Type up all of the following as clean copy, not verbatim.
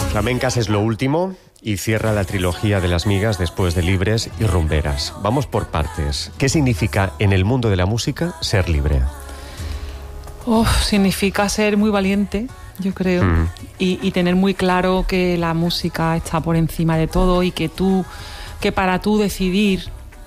Flamencas es lo último y cierra la trilogía de Las Migas después de Libres y Rumberas. Vamos por partes. ¿Qué significa en el mundo de la música ser libre? Significa ser muy valiente, yo creo, y tener muy claro que la música está por encima de todo y que para tú decidir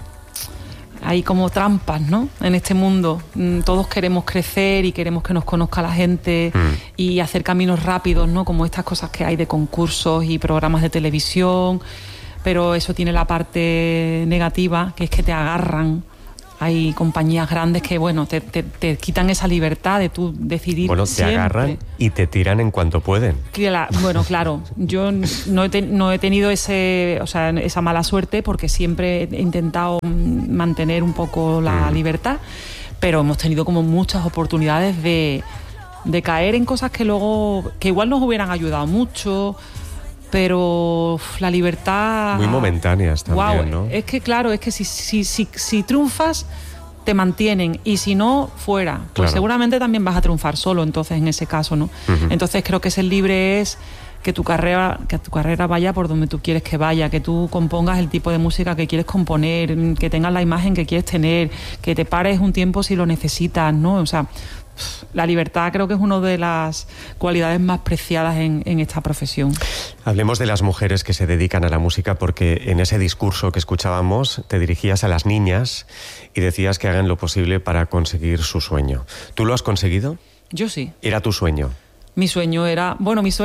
hay como trampas, ¿no? En este mundo todos queremos crecer y queremos que nos conozca la gente y hacer caminos rápidos, ¿no? Como estas cosas que hay de concursos y programas de televisión, pero eso tiene la parte negativa, que es que te agarran. Hay compañías grandes que, bueno, te quitan esa libertad de tú decidir. Bueno, te siempre agarran y te tiran en cuanto pueden. Bueno, claro, yo no he tenido esa mala suerte porque siempre he intentado mantener un poco la libertad, pero hemos tenido como muchas oportunidades de caer en cosas que igual nos hubieran ayudado mucho, pero la libertad... Muy momentáneas también, ¿no? Es que claro, es que si triunfas, te mantienen, y si no, fuera. Pues claro, seguramente también vas a triunfar solo, entonces, en ese caso, ¿no? Entonces creo que ser libre es que tu carrera vaya por donde tú quieres que vaya, que tú compongas el tipo de música que quieres componer, que tengas la imagen que quieres tener, que te pares un tiempo si lo necesitas, ¿no? O sea, la libertad creo que es una de las cualidades más preciadas en esta profesión. Hablemos de las mujeres que se dedican a la música, porque en ese discurso que escuchábamos te dirigías a las niñas y decías que hagan lo posible para conseguir su sueño. ¿Tú lo has conseguido? Yo sí. ¿Era tu sueño? Mi sueño era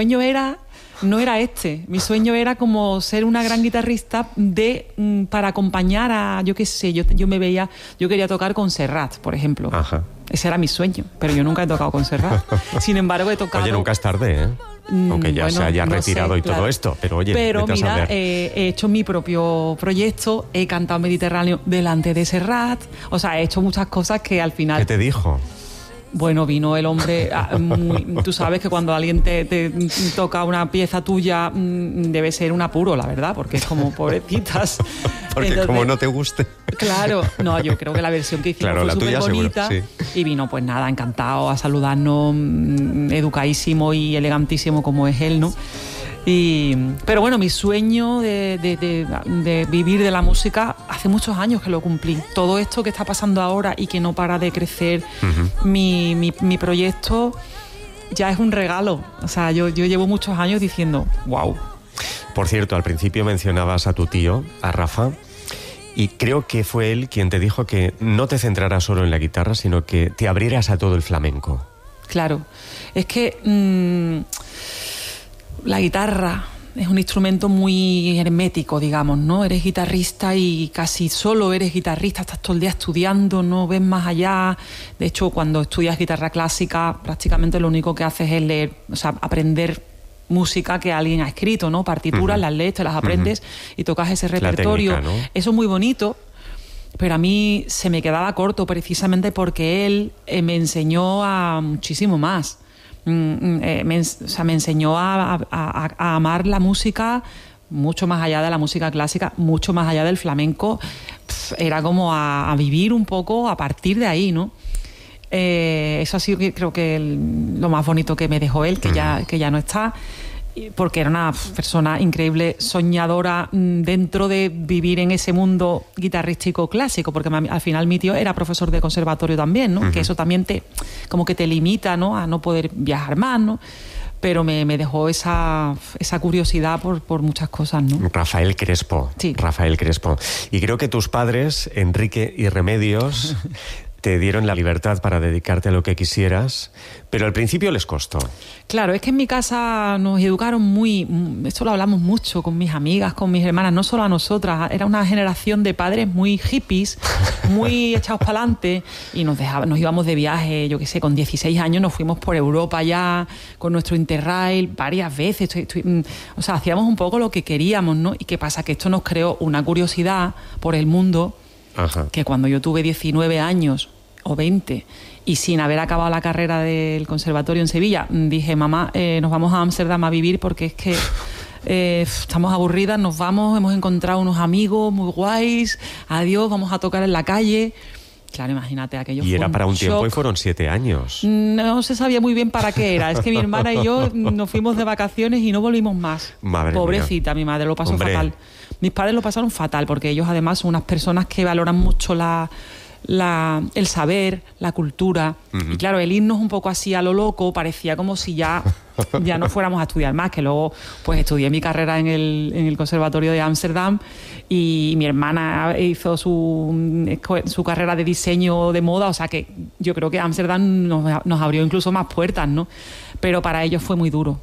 no era este. Mi sueño era como ser una gran guitarrista para acompañar a, yo qué sé, yo quería tocar con Serrat, por ejemplo. Ajá. Ese era mi sueño, pero yo nunca he tocado con Serrat. Sin embargo, he tocado... Oye, nunca es tarde, ¿eh? Aunque ya se haya retirado y claro, todo esto, pero oye, pero vete mira, a saber. he hecho mi propio proyecto, he cantado Mediterráneo delante de Serrat, o sea, he hecho muchas cosas que al final... ¿Qué te dijo? Bueno, vino el hombre, tú sabes que cuando alguien te toca una pieza tuya debe ser un apuro, la verdad, porque es como pobrecitas. Porque entonces, como no te guste. Claro, no, yo creo que la versión que hicimos fue súper bonita. Sí. Y vino, pues nada, encantado a saludarnos, educadísimo y elegantísimo como es él, ¿no? Pero bueno, mi sueño de vivir de la música hace muchos años que lo cumplí. Todo esto que está pasando ahora y que no para de crecer, mi proyecto ya es un regalo. O sea, yo llevo muchos años diciendo, wow. Por cierto, al principio mencionabas a tu tío, a Rafa, y creo que fue él quien te dijo que no te centraras solo en la guitarra, sino que te abrieras a todo el flamenco. Claro, es que... la guitarra es un instrumento muy hermético, digamos, ¿no? Eres guitarrista y casi solo eres guitarrista, estás todo el día estudiando, no ves más allá. De hecho, cuando estudias guitarra clásica, prácticamente lo único que haces es leer, o sea, aprender música que alguien ha escrito, ¿no? Partituras, las lees, te las aprendes y tocas ese repertorio. Técnica, ¿no? Eso es muy bonito, pero a mí se me quedaba corto precisamente porque él me enseñó a muchísimo más. Me enseñó a amar la música mucho más allá de la música clásica, mucho más allá del flamenco. Era como a vivir un poco a partir de ahí, ¿no? Eso ha sido, creo que lo más bonito que me dejó él, que ya no está, porque era una persona increíble, soñadora dentro de vivir en ese mundo guitarrístico clásico, porque al final mi tío era profesor de conservatorio también, ¿no? Que eso también como que te limita, ¿no? A no poder viajar más, ¿no? Pero me dejó esa curiosidad por muchas cosas, ¿no? Rafael Crespo. Sí. Rafael Crespo. Y creo que tus padres, Enrique y Remedios, te dieron la libertad para dedicarte a lo que quisieras, pero al principio les costó. Claro, es que en mi casa nos educaron esto lo hablamos mucho con mis amigas, con mis hermanas, no solo a nosotras, era una generación de padres muy hippies, muy echados para adelante, y nos íbamos de viaje, yo qué sé, con 16 años nos fuimos por Europa ya, con nuestro Interrail, varias veces, o sea, hacíamos un poco lo que queríamos, ¿no? Y qué pasa, que esto nos creó una curiosidad por el mundo. Ajá. Que cuando yo tuve 19 años o 20 y sin haber acabado la carrera del conservatorio en Sevilla, dije, mamá, nos vamos a Ámsterdam a vivir porque es que estamos aburridas, nos vamos, hemos encontrado unos amigos muy guays, adiós, vamos a tocar en la calle. Claro, imagínate, aquello Y fue era para un tiempo shock. y fueron 7 años. No se sabía muy bien para qué era. Es que mi hermana y yo nos fuimos de vacaciones y no volvimos más. Madre Pobrecita, mía. mi madre lo pasó Hombre. fatal. Mis padres lo pasaron fatal porque ellos además son unas personas que valoran mucho el saber, la cultura. Y claro, el irnos un poco así a lo loco parecía como si ya no fuéramos a estudiar más, que luego pues estudié mi carrera en el Conservatorio de Ámsterdam y mi hermana hizo su carrera de diseño de moda, o sea que yo creo que Ámsterdam nos abrió incluso más puertas, ¿no? Pero para ellos fue muy duro.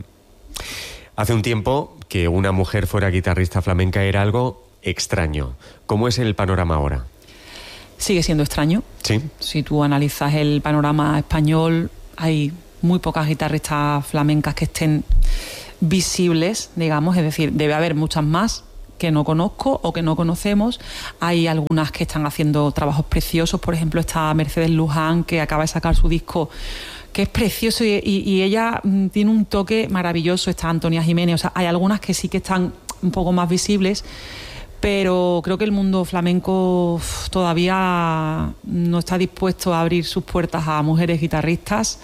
Hace un tiempo que una mujer fuera guitarrista flamenca era algo extraño. ¿Cómo es el panorama ahora? Sigue siendo extraño. Sí. Si tú analizas el panorama español, hay muy pocas guitarristas flamencas que estén visibles, digamos, es decir, debe haber muchas más que no conozco o que no conocemos. Hay algunas que están haciendo trabajos preciosos, por ejemplo está Mercedes Luján, que acaba de sacar su disco, que es precioso y ella tiene un toque maravilloso. Está Antonia Jiménez, o sea, hay algunas que sí que están un poco más visibles, pero creo que el mundo flamenco todavía no está dispuesto a abrir sus puertas a mujeres guitarristas.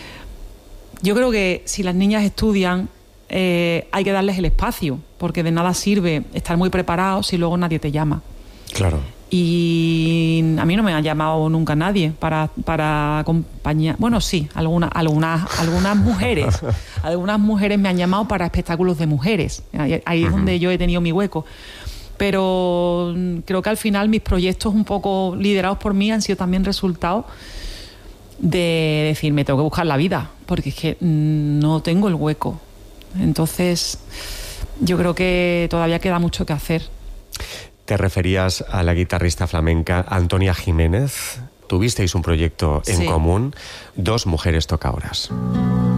Yo creo que si las niñas estudian, hay que darles el espacio, porque de nada sirve estar muy preparados si luego nadie te llama. Claro. Y a mí no me ha llamado nunca nadie para acompañar. Bueno, sí, algunas mujeres. Algunas mujeres me han llamado para espectáculos de mujeres. Ahí es donde yo he tenido mi hueco. Pero creo que al final mis proyectos un poco liderados por mí han sido también resultado de decir, me tengo que buscar la vida, porque es que no tengo el hueco. Entonces, yo creo que todavía queda mucho que hacer. Te referías a la guitarrista flamenca Antonia Jiménez. Tuvisteis un proyecto en común, 2 mujeres tocadoras.